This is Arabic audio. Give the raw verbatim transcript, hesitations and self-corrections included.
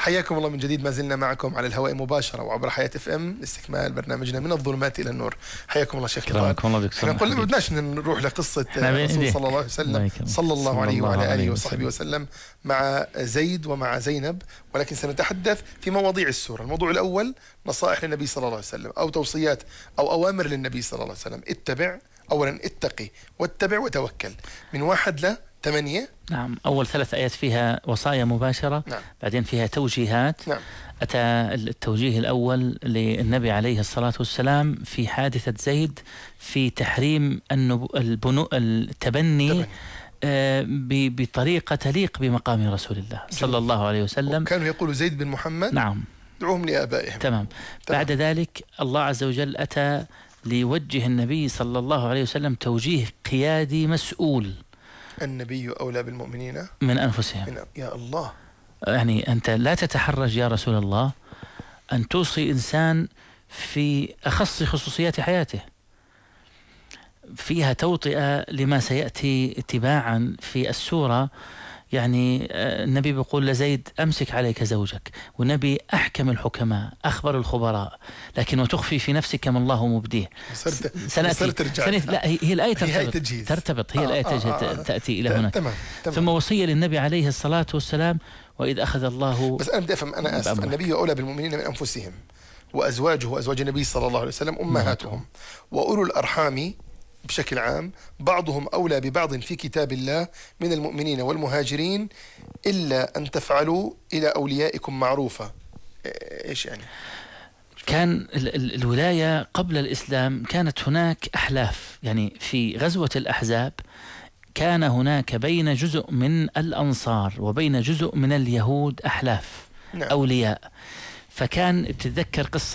حياكم الله من جديد، ما زلنا معكم على الهواء مباشرة وعبر حياة اف ام لاستكمال برنامجنا من الظلمات إلى النور. حياكم الله شيخ نضال. احنا قلنا ما بدناش نروح لقصة الرسول صلى الله عليه وسلم صلى الله عليه وعلى آله وصحبه وسلم مع زيد ومع زينب، ولكن سنتحدث في مواضيع السورة. الموضوع الأول نصائح للنبي صلى الله عليه وسلم أو توصيات أو أوامر للنبي صلى الله عليه وسلم. اتبع، أولا اتقي واتبع وتوكل، من واحد ل ثمانية. نعم، أول ثلاث آيات فيها وصايا مباشرة. نعم. بعدين فيها توجيهات. نعم. أتى التوجيه الأول للنبي عليه الصلاة والسلام في حادثة زيد في تحريم البنو التبني آه بطريقة تليق بمقام رسول الله صلى الله عليه وسلم. كانوا يقولوا زيد بن محمد. نعم. دعوهم لآبائهم. تمام. تمام. بعد ذلك الله عز وجل أتى ليوجه النبي صلى الله عليه وسلم توجيه قيادي مسؤول. النبي أولى بالمؤمنين من أنفسهم. من يا الله. يعني أنت لا تتحرج يا رسول الله أن توصي إنسان في أخص خصوصيات حياته. فيها توطئة لما سيأتي تباعا في السورة. يعني النبي بيقول لزيد أمسك عليك زوجك، والنبي أحكم الحكماء أخبر الخبراء، لكن وتخفي في نفسك ما الله مبديه. سنأتي سنت... لا هي, هي الآية ترتبط هي ترتبط هي آه الآية آه آه تأتي إلى هنا. تمام. تمام. ثم وصية للنبي عليه الصلاة والسلام وإذ أخذ الله. بس أنا بدي أفهم، أنا آسف، النبي أولى بالمؤمنين من أنفسهم، وأزواجه وأزواج النبي صلى الله عليه وسلم أمهاتهم، وأولو الأرحام بشكل عام بعضهم أولى ببعض في كتاب الله من المؤمنين والمهاجرين إلا أن تفعلوا إلى أوليائكم معروفة. إيش يعني؟ كان الولاية قبل الإسلام كانت هناك أحلاف. يعني في غزوة الأحزاب كان هناك بين جزء من الأنصار وبين جزء من اليهود أحلاف. نعم. أولياء. فكان بتتذكر قصة